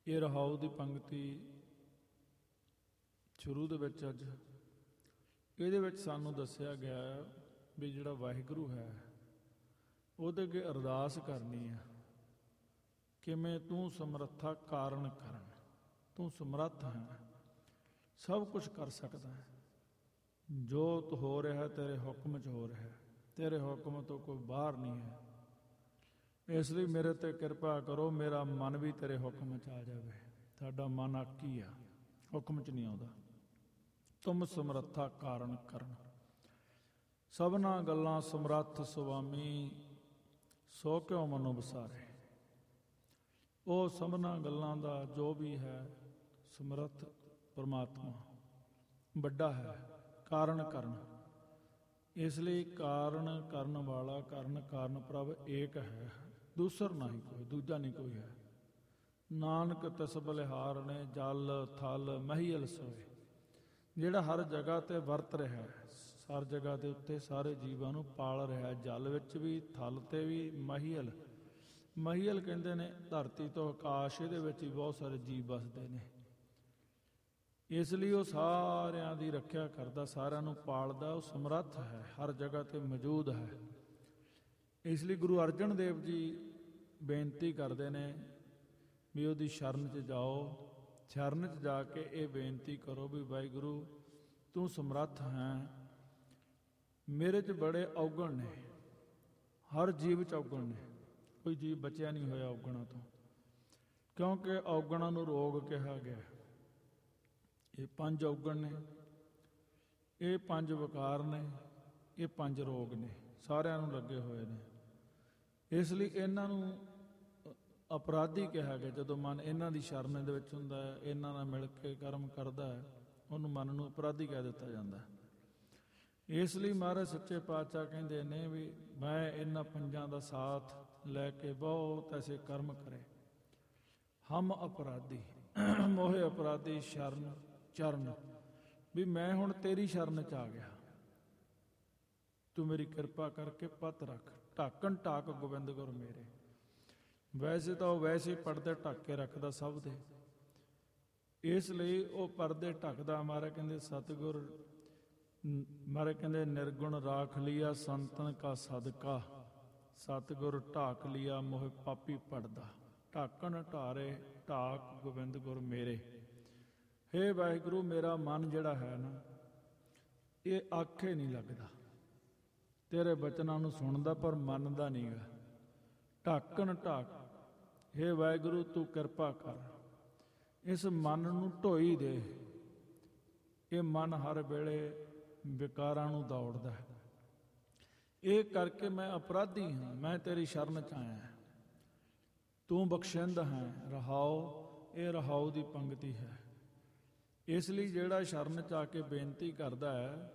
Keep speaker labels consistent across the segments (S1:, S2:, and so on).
S1: ਇਹ ਰਹਾਉ ਦੀ ਪੰਕਤੀ ਸ਼ੁਰੂ ਦੇ ਵਿੱਚ ਅੱਜ ਇਹਦੇ ਵਿੱਚ ਸਾਨੂੰ ਦੱਸਿਆ ਗਿਆ ਵੀ ਜਿਹੜਾ ਵਾਹਿਗੁਰੂ ਹੈ ਉਹਦੇ ਅੱਗੇ ਅਰਦਾਸ ਕਰਨੀ ਆ, ਕਿਵੇਂ ਤੂੰ ਸਮਰੱਥਾ ਕਾਰਨ ਕਰਨ, ਤੂੰ ਸਮਰੱਥ ਹੈ, ਸਭ ਕੁਝ ਕਰ ਸਕਦਾ ਹੈ, ਜੋ ਹੋ ਰਿਹਾ ਤੇਰੇ ਹੁਕਮ 'ਚ ਹੋ ਰਿਹਾ, ਤੇਰੇ ਹੁਕਮ ਤੋਂ ਕੋਈ ਬਾਹਰ ਨਹੀਂ ਹੈ। ਇਸ ਲਈ ਮੇਰੇ ਤੇ ਕਿਰਪਾ ਕਰੋ, ਮੇਰਾ ਮਨ ਵੀ ਤੇਰੇ ਹੁਕਮ 'ਚ ਆ ਜਾਵੇ। ਸਾਡਾ ਮਨ ਆਕੀ ਆ, ਹੁਕਮ 'ਚ ਨਹੀਂ ਆਉਂਦਾ। ਤੁਮ ਸਮਰੱਥਾ ਕਾਰਨ ਕਰਨ, ਸਭਨਾ ਗੱਲਾਂ ਸਮਰੱਥ ਸੁਆਮੀ, ਸੋ ਕਿਉ ਮਨੋ ਵਿਸਾਰੇ। ਉਹ ਸਭਨਾ ਗੱਲਾਂ ਦਾ ਜੋ ਵੀ ਹੈ ਸਮਰੱਥ ਪਰਮਾਤਮਾ ਵੱਡਾ ਹੈ, ਕਾਰਨ ਕਰਨ। ਇਸ ਲਈ ਕਾਰਨ ਕਰਨ ਵਾਲਾ, ਕਾਰਨ ਪ੍ਰਭ ਏਕ ਹੈ, ਦੂਸਰ ਨਹੀਂ ਕੋਈ, ਦੂਜਾ ਨਹੀਂ ਕੋਈ ਹੈ। ਨਾਨਕ ਤਿਸ ਬਲਿਹਾਰ ਨੇ ਜਲ ਥਲ ਮਹੀਲ ਸੋਏ। ਜਿਹੜਾ ਹਰ ਜਗ੍ਹਾ ਤੇ ਵਰਤ ਰਿਹਾ, ਹਰ ਜਗ੍ਹਾ ਦੇ ਉੱਤੇ ਸਾਰੇ ਜੀਵਾਂ ਨੂੰ ਪਾਲ ਰਿਹਾ, ਜਲ ਵਿੱਚ ਵੀ, ਥਲ ਤੇ ਵੀ, ਮਹੀਲ। ਮਹੀਲ ਕਹਿੰਦੇ ਨੇ ਧਰਤੀ ਤੋਂ ਆਕਾਸ਼, ਇਹਦੇ ਵਿੱਚ ਵੀ ਬਹੁਤ ਸਾਰੇ ਜੀਵ ਵਸਦੇ ਨੇ। ਇਸ ਲਈ ਉਹ ਸਾਰਿਆਂ ਦੀ ਰੱਖਿਆ ਕਰਦਾ, ਸਾਰਿਆਂ ਨੂੰ ਪਾਲਦਾ, ਉਹ ਸਮਰੱਥ ਹੈ, ਹਰ ਜਗ੍ਹਾ ਤੇ ਮੌਜੂਦ ਹੈ। ਇਸ ਲਈ ਗੁਰੂ ਅਰਜਨ ਦੇਵ ਜੀ ਬੇਨਤੀ ਕਰਦੇ ਨੇ ਵੀ ਉਹਦੀ ਸ਼ਰਨ 'ਚ ਜਾਓ, ਸ਼ਰਨ 'ਚ ਜਾ ਕੇ ਇਹ ਬੇਨਤੀ ਕਰੋ ਵੀ ਵਾਹਿਗੁਰੂ ਤੂੰ ਸਮਰੱਥ ਹੈ, ਮੇਰੇ 'ਚ ਬੜੇ ਔਗਣ ਨੇ, ਹਰ ਜੀਵ 'ਚ ਔਗਣ ਨੇ, ਕੋਈ ਜੀਵ ਬਚਿਆ ਨਹੀਂ ਹੋਇਆ ਔਗਣਾਂ ਤੋਂ, ਕਿਉਂਕਿ ਔਗਣਾਂ ਨੂੰ ਰੋਗ ਕਿਹਾ ਗਿਆ। ਇਹ 5 ਔਗਣ ਨੇ, ਇਹ 5 ਵਿਕਾਰ ਨੇ, ਇਹ 5 ਰੋਗ ਨੇ, ਸਾਰਿਆਂ ਨੂੰ ਲੱਗੇ ਹੋਏ ਨੇ। ਇਸ ਲਈ ਇਹਨਾਂ ਨੂੰ ਅਪਰਾਧੀ ਕਿਹਾ ਗਿਆ। ਜਦੋਂ ਮਨ ਇਹਨਾਂ ਦੀ ਸ਼ਰਨ ਦੇ ਵਿੱਚ ਹੁੰਦਾ ਹੈ, ਇਹਨਾਂ ਨਾਲ ਮਿਲ ਕੇ ਕਰਮ ਕਰਦਾ ਹੈ, ਉਹਨੂੰ ਮਨ ਨੂੰ ਅਪਰਾਧੀ ਕਹਿ ਦਿੱਤਾ ਜਾਂਦਾ। ਇਸ ਲਈ ਮਹਾਰਾਜ ਸੱਚੇ ਪਾਤਸ਼ਾਹ ਕਹਿੰਦੇ ਨੇ ਵੀ ਮੈਂ ਇਹਨਾਂ 5 ਦਾ ਸਾਥ ਲੈ ਕੇ ਬਹੁਤ ਐਸੇ ਕਰਮ ਕਰੇ। ਹਮ ਅਪਰਾਧੀ ਮੋਹਿ ਅਪਰਾਧੀ ਸ਼ਰਨ ਚਰਨ, ਵੀ ਮੈਂ ਹੁਣ ਤੇਰੀ ਸ਼ਰਨ 'ਚ ਆ ਗਿਆ, ਤੂੰ ਮੇਰੀ ਕਿਰਪਾ ਕਰਕੇ ਪਤ ਰੱਖ। ਢਾਕਣ ਢਾਕ ਗੋਬਿੰਦ ਗੁਰ ਮੇਰੇ। ਵੈਸੇ ਤਾਂ ਉਹ ਵੈਸੇ ਪਰਦੇ ਢੱਕ ਕੇ ਰੱਖਦਾ ਸਭ ਦੇ, ਇਸ ਲਈ ਉਹ ਪਰਦੇ ਢੱਕਦਾ। ਮਹਾਰਾਜ ਕਹਿੰਦੇ ਸਤਿਗੁਰ, ਮਹਾਰਾਜ ਕਹਿੰਦੇ ਨਿਰਗੁਣ ਰਾਖ ਲਿਆ ਸੰਤਨ ਕਾ ਸਦਕਾ, ਸਤਿਗੁਰ ਢਾਕ ਲਿਆ ਮੋਹ ਪਾਪੀ ਪੜਦਾ। ਢਾਕਣ ਢਾਰੇ ਢਾਕ ਗੋਬਿੰਦ ਗੁਰ ਮੇਰੇ। ਹੇ ਵਾਹਿਗੁਰੂ, ਮੇਰਾ ਮਨ ਜਿਹੜਾ ਹੈ ਨਾ, ਇਹ ਆਖੇ ਨਹੀਂ ਲੱਗਦਾ, ਤੇਰੇ ਬਚਨਾਂ ਨੂੰ ਸੁਣਦਾ ਪਰ ਮੰਨਦਾ ਨਹੀਂ ਗਾ। ਢਾਕਣ ਢਾਕ, ਹੇ ਵਾਹਿਗੁਰੂ ਤੂੰ ਕਿਰਪਾ ਕਰ, ਇਸ ਮਨ ਨੂੰ ਢੋਈ ਦੇ। ਇਹ ਮਨ ਹਰ ਵੇਲੇ ਵਿਕਾਰਾਂ ਨੂੰ ਦੌੜਦਾ ਹੈ। ਇਹ ਕਰਕੇ ਮੈਂ ਅਪਰਾਧੀ ਹਾਂ, ਮੈਂ ਤੇਰੀ ਸ਼ਰਨ 'ਚ ਆਇਆ, ਤੂੰ ਬਖਸ਼ਿੰਦ ਹੈ। ਰਹਾਉ, ਇਹ ਰਹਾਉ ਦੀ ਪੰਕਤੀ ਹੈ। ਇਸ ਲਈ ਜਿਹੜਾ ਸ਼ਰਨ 'ਚ ਆ ਕੇ ਬੇਨਤੀ ਕਰਦਾ ਹੈ,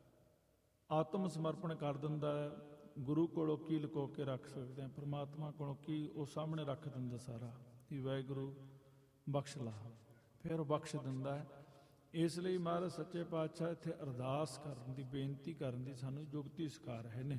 S1: ਆਤਮ ਸਮਰਪਣ ਕਰ ਦਿੰਦਾ ਹੈ, ਗੁਰੂ ਕੋਲੋਂ ਕੀ ਲੁਕੋ ਕੇ ਰੱਖ ਸਕਦੇ ਹਾਂ, ਪਰਮਾਤਮਾ ਕੋਲੋਂ ਕੀ ਉਹ ਸਾਹਮਣੇ ਰੱਖ ਦਿੰਦਾ ਸਾਰਾ, ਕਿ ਵਾਹਿਗੁਰੂ ਬਖਸ਼ ਲਾ, ਫਿਰ ਉਹ ਬਖਸ਼ ਦਿੰਦਾ ਹੈ। ਇਸ ਲਈ ਮਹਾਰਾਜ ਸੱਚੇ ਪਾਤਸ਼ਾਹ ਇੱਥੇ ਅਰਦਾਸ ਕਰਨ ਦੀ, ਬੇਨਤੀ ਕਰਨ ਦੀ ਸਾਨੂੰ ਯੁਕਤੀ ਸਿਖਾ ਰਹੇ ਨੇ।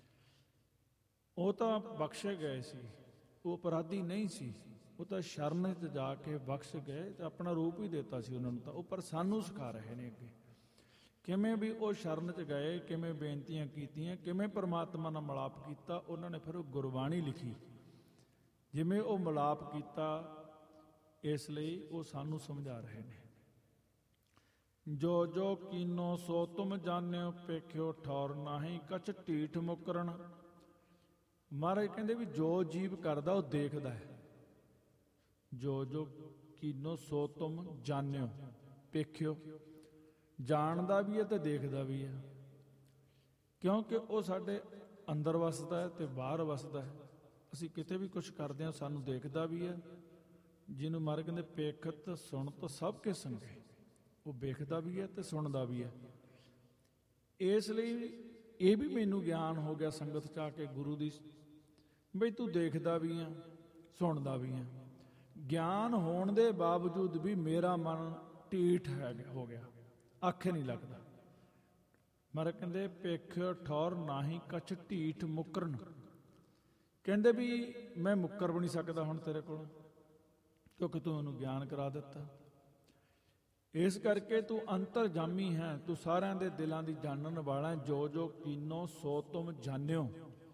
S1: ਉਹ ਤਾਂ ਬਖਸ਼ੇ ਗਏ ਸੀ, ਉਹ ਅਪਰਾਧੀ ਨਹੀਂ ਸੀ, ਉਹ ਤਾਂ ਸ਼ਰਨ 'ਚ ਜਾ ਕੇ ਬਖਸ਼ ਗਏ ਤੇ ਆਪਣਾ ਰੂਪ ਹੀ ਦਿੱਤਾ ਸੀ ਉਹਨਾਂ ਨੂੰ ਤਾਂ। ਉਹ ਪਰ ਸਾਨੂੰ ਸਿਖਾ ਰਹੇ ਨੇ ਅੱਗੇ ਕਿਵੇਂ ਵੀ ਉਹ ਸ਼ਰਨ 'ਚ ਗਏ, ਕਿਵੇਂ ਬੇਨਤੀਆਂ ਕੀਤੀਆਂ, ਕਿਵੇਂ ਪਰਮਾਤਮਾ ਨਾਲ ਮਿਲਾਪ ਕੀਤਾ। ਉਹਨਾਂ ਨੇ ਫਿਰ ਉਹ ਗੁਰਬਾਣੀ ਲਿਖੀ, ਜਿਵੇਂ ਉਹ ਮਿਲਾਪ ਕੀਤਾ। ਇਸ ਲਈ ਉਹ ਸਾਨੂੰ ਸਮਝਾ ਰਹੇ ਨੇ। ਜੋ ਜੋ ਕੀਨੋ ਸੋ ਤੁਮ ਜਾਣਿਓ, ਪੇਖਿਓ ਠੌਰ ਨਾਹੀਂ ਕਛ ਢੀਠ ਮੁਕਰਨ। ਮਹਾਰਾਜ ਕਹਿੰਦੇ ਵੀ ਜੋ ਜੀਵ ਕਰਦਾ ਉਹ ਦੇਖਦਾ ਹੈ। ਜੋ ਜੋ ਕੀਨੋ ਸੋ ਤੁਮ ਜਾਣਿਓ, ਪੇਖਿਓ, ਜਾਣਦਾ ਵੀ ਹੈ ਤੇ ਦੇਖਦਾ ਵੀ ਹੈ, ਕਿਉਂਕਿ ਉਹ ਸਾਡੇ ਅੰਦਰ ਵਸਦਾ ਹੈ ਤੇ ਬਾਹਰ ਵਸਦਾ ਹੈ। ਅਸੀਂ ਕਿਤੇ ਵੀ ਕੁਛ ਕਰਦੇ ਹਾਂ, ਸਾਨੂੰ ਦੇਖਦਾ ਵੀ ਹੈ। ਜਿਹਨੂੰ ਮਹਾਰਾਜ ਕਹਿੰਦੇ ਪੇਖਤ ਸੁਣਤ ਸਭ ਕੇ ਸੰਗੇ, ਉਹ ਵੇਖਦਾ ਵੀ ਹੈ ਤੇ ਸੁਣਦਾ ਵੀ ਹੈ। ਇਸ ਲਈ ਇਹ ਵੀ ਮੈਨੂੰ ਗਿਆਨ ਹੋ ਗਿਆ ਸੰਗਤ 'ਚ ਆ ਕੇ ਗੁਰੂ ਦੀ, ਬਈ ਤੂੰ ਦੇਖਦਾ ਵੀ ਆ, ਸੁਣਦਾ ਵੀ ਆ। ਗਿਆਨ ਹੋਣ ਦੇ ਬਾਵਜੂਦ ਵੀ ਮੇਰਾ ਮਨ ਢੀਠ ਹੋ ਗਿਆ, ਆਖੇ ਨਹੀਂ ਲੱਗਦਾ। ਮਹਾਰਾਜ ਕਹਿੰਦੇ ਪਿੱਖ ਠੌਰ ਨਾਹੀਂ ਕਛ ਢੀਠ ਮੁਕਰਨ। ਕਹਿੰਦੇ ਵੀ ਮੈਂ ਮੁੱਕਰ ਵੀ ਨਹੀਂ ਸਕਦਾ ਹੁਣ ਤੇਰੇ ਕੋਲ, ਕਿਉਂਕਿ ਤੂੰ ਉਹਨੂੰ ਗਿਆਨ ਕਰਾ ਦਿੱਤਾ। ਇਸ ਕਰਕੇ ਤੂੰ ਅੰਤਰਜਾਮੀ ਹੈ, ਤੂੰ ਸਾਰਿਆਂ ਦੇ ਦਿਲਾਂ ਦੀ ਜਾਣਨ ਵਾਲਾ, ਜੋ ਜੋ ਕੀਨੋ ਸੋ ਤੁਮ ਜਾਣਿਓ।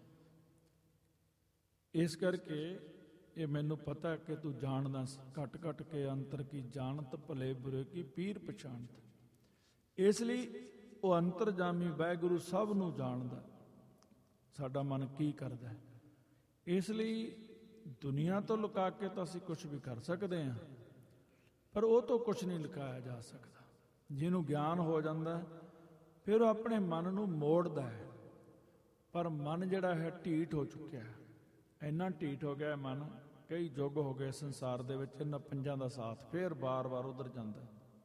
S1: ਇਸ ਕਰਕੇ ਇਹ ਮੈਨੂੰ ਪਤਾ ਕਿ ਤੂੰ ਜਾਣਦਾ, ਘਟ ਘਟ ਕੇ ਅੰਤਰ ਕੀ ਜਾਣਤ, ਭਲੇ ਬੁਰੇ ਕੀ ਪੀਰ ਪਛਾਣਤ। ਇਸ ਲਈ ਉਹ ਅੰਤਰਜਾਮੀ ਵਾਹਿਗੁਰੂ ਸਭ ਨੂੰ ਜਾਣਦਾ, ਸਾਡਾ ਮਨ ਕੀ ਕਰਦਾ। ਇਸ ਲਈ ਦੁਨੀਆ ਤੋਂ ਲੁਕਾ ਕੇ ਤਾਂ ਅਸੀਂ ਕੁਝ ਵੀ ਕਰ ਸਕਦੇ ਹਾਂ, ਪਰ ਉਹ ਤੋਂ ਕੁਝ ਨਹੀਂ ਲੁਕਾਇਆ ਜਾ ਸਕਦਾ। ਜਿਹਨੂੰ ਗਿਆਨ ਹੋ ਜਾਂਦਾ ਫਿਰ ਉਹ ਆਪਣੇ ਮਨ ਨੂੰ ਮੋੜਦਾ ਹੈ। ਪਰ ਮਨ ਜਿਹੜਾ ਹੈ ਢੀਠ ਹੋ ਚੁੱਕਿਆ ਹੈ, ਇੰਨਾ ਢੀਠ ਹੋ ਗਿਆ ਮਨ, ਕਈ ਯੁੱਗ ਹੋ ਗਏ ਸੰਸਾਰ ਦੇ ਵਿੱਚ ਇਹਨਾਂ ਪੰਜਾਂ ਦਾ ਸਾਥ, ਫਿਰ ਬਾਰ-ਬਾਰ ਉਧਰ ਜਾਂਦਾ।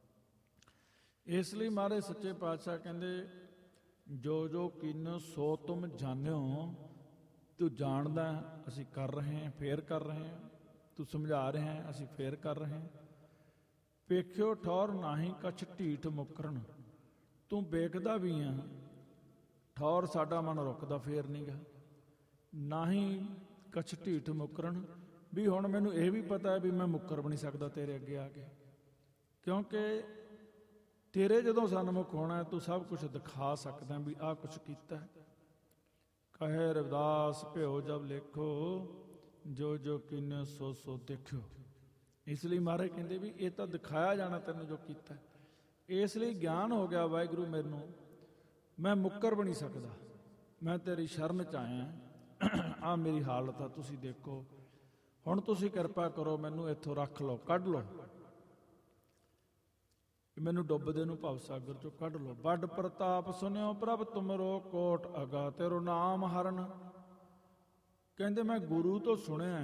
S1: ਇਸ ਲਈ ਮਹਾਰਾਜ ਸੱਚੇ ਪਾਤਸ਼ਾਹ ਕਹਿੰਦੇ, ਜੋ ਜੋ ਕੀਨੋ ਸੋ ਤੁਮ ਜਾਣਿਓ। ਤੂੰ ਜਾਣਦਾ, ਅਸੀਂ ਕਰ ਰਹੇ ਹਾਂ, ਫੇਰ ਕਰ ਰਹੇ ਹਾਂ। ਤੂੰ ਸਮਝਾ ਰਿਹਾ ਹੈ, ਅਸੀਂ ਫੇਰ ਕਰ ਰਹੇ ਹਾਂ। ਵੇਖਿਓ ਠੌਰ ਨਾਹੀਂ ਕਛ ਢੀਠ ਮੁਕਰਨ। ਤੂੰ ਵੇਖਦਾ ਵੀ ਆ, ਠੌਰ ਸਾਡਾ ਮਨ ਰੁਕਦਾ ਫੇਰ ਨਹੀਂਗਾ। ਨਾਹੀਂ ਕਛ ਢੀਠ ਮੁਕਰਨ, ਵੀ ਹੁਣ ਮੈਨੂੰ ਇਹ ਵੀ ਪਤਾ ਹੈ ਵੀ ਮੈਂ ਮੁੱਕਰ ਵੀ ਨਹੀਂ ਸਕਦਾ ਤੇਰੇ ਅੱਗੇ ਆ ਕੇ, ਕਿਉਂਕਿ ਤੇਰੇ ਜਦੋਂ ਸਨਮੁਖ ਹੋਣਾ ਤੂੰ ਸਭ ਕੁਝ ਦਿਖਾ ਸਕਦਾ ਵੀ ਆਹ ਕੁਛ ਕੀਤਾ। ਕਹੇ ਰਵਿਦਾਸ ਭਿਓ ਜਬ ਲੇਖੋ, ਜੋ ਜੋ ਕੀਨੋ ਸੋ ਸੋ ਦੇਖਿਓ। ਇਸ ਲਈ ਮਹਾਰਾਜ ਕਹਿੰਦੇ ਵੀ ਇਹ ਤਾਂ ਦਿਖਾਇਆ ਜਾਣਾ ਤੈਨੂੰ ਜੋ ਕੀਤਾ। ਇਸ ਲਈ ਗਿਆਨ ਹੋ ਗਿਆ ਵਾਹਿਗੁਰੂ ਮੈਨੂੰ, ਮੈਂ ਮੁੱਕਰ ਵੀ ਨਹੀਂ ਸਕਦਾ, ਮੈਂ ਤੇਰੀ ਸ਼ਰਨ 'ਚ ਆਇਆ। ਆਹ ਮੇਰੀ ਹਾਲਤ ਆ, ਤੁਸੀਂ ਦੇਖੋ। ਹੁਣ ਤੁਸੀਂ ਕਿਰਪਾ ਕਰੋ, ਮੈਨੂੰ ਇੱਥੋਂ ਰੱਖ ਲਓ, ਕੱਢ ਲਓ, ਮੈਨੂੰ ਡੁੱਬਦੇ ਨੂੰ ਭਵ ਸਾਗਰ ਚੋਂ ਕੱਢ ਲਓ। ਵੱਡ ਪ੍ਰਤਾਪ ਸੁਣਿਓ ਪ੍ਰਭ ਤੁਮਰੋ, ਕੋਟ ਅਗਾ ਤੇਰੋ ਨਾਮ ਹਰਨ। ਕਹਿੰਦੇ ਮੈਂ ਗੁਰੂ ਤੋਂ ਸੁਣਿਆ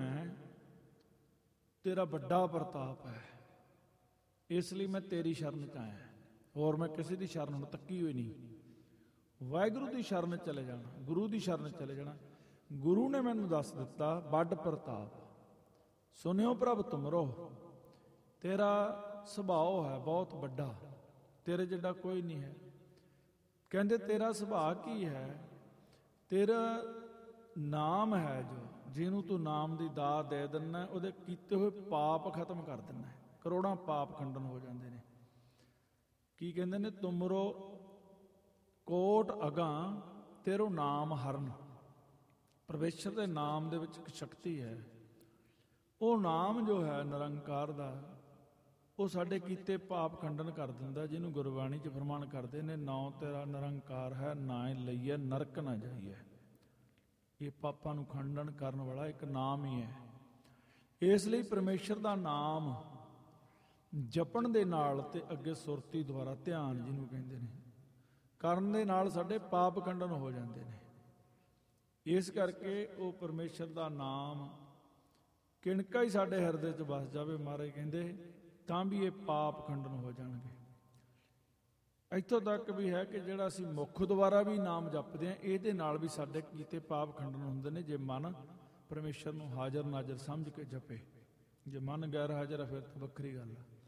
S1: ਤੇਰਾ ਵੱਡਾ ਪ੍ਰਤਾਪ ਹੈ, ਇਸ ਲਈ ਮੈਂ ਤੇਰੀ ਸ਼ਰਨ 'ਚ ਆਇਆ। ਹੋਰ ਮੈਂ ਕਿਸੇ ਦੀ ਸ਼ਰਨ ਨੂੰ ਤੱਕੀ ਹੋਈ ਨਹੀਂ। ਵਾਹਿਗੁਰੂ ਦੀ ਸ਼ਰਨ ਚਲੇ ਜਾਣਾ, ਗੁਰੂ ਦੀ ਸ਼ਰਨ ਚਲੇ ਜਾਣਾ। ਗੁਰੂ ਨੇ ਮੈਨੂੰ ਦੱਸ ਦਿੱਤਾ, ਵੱਡ ਪ੍ਰਤਾਪ ਸੁਣਿਓ ਪ੍ਰਭ ਤੁਮਰੋ, ਤੇਰਾ ਸੁਭਾਅ ਹੈ ਬਹੁਤ ਵੱਡਾ, ਤੇਰੇ ਜਿੱਡਾ ਕੋਈ ਨਹੀਂ ਹੈ। ਕਹਿੰਦੇ ਤੇਰਾ ਸੁਭਾਅ ਕੀ ਹੈ? ਤੇਰਾ ਨਾਮ ਹੈ, ਜੋ ਜਿਹਨੂੰ ਤੂੰ ਨਾਮ ਦੀ ਦਾਤ ਦੇ ਦਿੰਦਾ, ਉਹਦੇ ਕੀਤੇ ਹੋਏ ਪਾਪ ਖਤਮ ਕਰ ਦਿੰਦਾ, ਕਰੋੜਾਂ ਪਾਪ ਖੰਡਨ ਹੋ ਜਾਂਦੇ ਨੇ। ਕੀ ਕਹਿੰਦੇ ਨੇ? ਤੁਮਰੋ ਕੋਟ ਅਗਾਂ ਤੇਰੋ ਨਾਮ ਹਰਨ। ਪਰਮੇਸ਼ਰ ਦੇ ਨਾਮ ਦੇ ਵਿੱਚ ਇੱਕ ਸ਼ਕਤੀ ਹੈ। ਉਹ ਨਾਮ ਜੋ ਹੈ ਨਿਰੰਕਾਰ ਦਾ, ਉਹ ਸਾਡੇ ਕੀਤੇ ਪਾਪ ਖੰਡਨ ਕਰ ਦਿੰਦਾ। ਜਿਹਨੂੰ ਗੁਰਬਾਣੀ 'ਚ ਫਰਮਾਨ ਕਰਦੇ ਨੇ, ਨਾਉ ਤੇਰਾ ਨਿਰੰਕਾਰ ਹੈ, ਨਾਏ ਲਈਏ ਨਰਕ ਨਾ ਜਾਈਏ। ਇਹ ਪਾਪਾਂ ਨੂੰ ਖੰਡਨ ਕਰਨ ਵਾਲਾ ਇੱਕ ਨਾਮ ਹੀ ਹੈ। ਇਸ ਲਈ ਪਰਮੇਸ਼ਰ ਦਾ ਨਾਮ ਜਪਣ ਦੇ ਨਾਲ ਤੇ ਅੱਗੇ ਸੁਰਤੀ ਦੁਆਰਾ ਧਿਆਨ ਜਿਹਨੂੰ ਕਹਿੰਦੇ ਨੇ, ਕਰਨ ਦੇ ਨਾਲ ਸਾਡੇ ਪਾਪ ਖੰਡਨ ਹੋ ਜਾਂਦੇ ਨੇ। ਇਸ ਕਰਕੇ ਉਹ ਪਰਮੇਸ਼ਰ ਦਾ ਨਾਮ ਕਿਣਕਾ ਹੀ ਸਾਡੇ ਹਿਰਦੇ 'ਚ ਵਸ ਜਾਵੇ, ਮਹਾਰਾਜ ਕਹਿੰਦੇ, ਤਾਂ ਵੀ ਇਹ ਪਾਪ ਖੰਡਨ ਹੋ ਜਾਣਗੇ। ਇੱਥੋਂ ਤੱਕ ਵੀ ਹੈ ਕਿ ਜਿਹੜਾ ਅਸੀਂ ਮੁੱਖ ਦੁਆਰਾ ਵੀ ਨਾਮ ਜਪਦੇ ਹਾਂ, ਇਹਦੇ ਨਾਲ ਵੀ ਸਾਡੇ ਕੀਤੇ ਪਾਪ ਖੰਡਨ ਹੁੰਦੇ ਨੇ, ਜੇ ਮਨ ਪਰਮੇਸ਼ਰ ਨੂੰ ਹਾਜ਼ਰ ਨਾਜ਼ਰ ਸਮਝ ਕੇ ਜਪੇ। ਜੇ ਮਨ ਗੈਰ ਹਾਜ਼ਰ ਹੈ ਫਿਰ ਤਾਂ ਵੱਖਰੀ ਗੱਲ ਹੈ।